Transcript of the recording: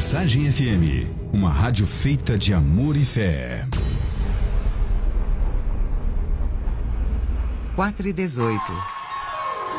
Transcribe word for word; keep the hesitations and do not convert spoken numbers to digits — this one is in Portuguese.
Mensagem F M, uma rádio feita de amor e fé. quatro e dezoito.